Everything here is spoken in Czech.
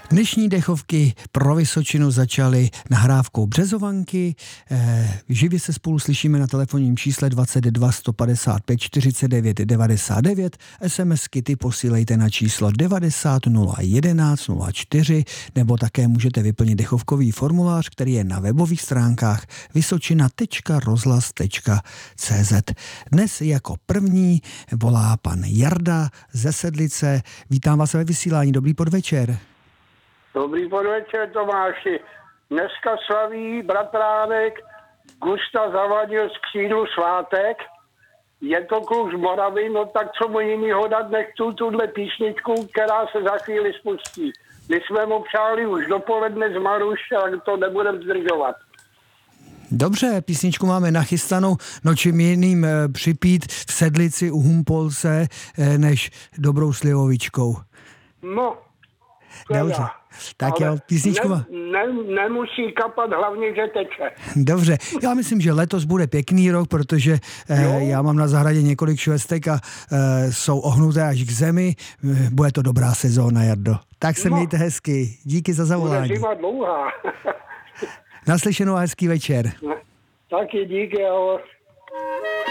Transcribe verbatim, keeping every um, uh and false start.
Dnešní dechovky pro Vysočinu začaly nahrávkou Březovanky. Eh, živě se spolu slyšíme na telefonním čísle dvacet dva sto padesát pět čtyřicet devět devadesát devět. SMSky ty posílejte na číslo devadesát nula jedenáct nula čtyři nebo také můžete vyplnit dechovkový formulář, který je na webových stránkách vysočina tečka rozhlas tečka cé zet. Dnes jako první volá pan Jarda ze Sedlice. Vítám vás ve vysílání. Dobrý podvečer. Dobrý podvečer, Tomáši. Dneska slaví bratránek Gusta Zavadil z Křídlu svátek. Je to kluk z Moravy, no tak co mu jinýho dát nech tu tuhle písničku, která se za chvíli spustí. My jsme mu přáli už dopoledne z Maruš, tak to nebudem zdržovat. Dobře, písničku máme nachystanou, no čím jiným e, připít v Sedlici u Humpolce, e, než dobrou slivovičkou. No, dobře. Tak ale jo, písničku ne, ne, nemusí kapat, hlavně, že teče. Dobře, já myslím, že letos bude pěkný rok, protože eh, já mám na zahradě několik švestek a eh, jsou ohnuté až k zemi. Eh, bude to dobrá sezóna, Jardo. Tak se No. mějte hezky. Díky za zavolání. Bude zima dlouhá. Naslyšenou a hezký večer. Taky díky, ahoj.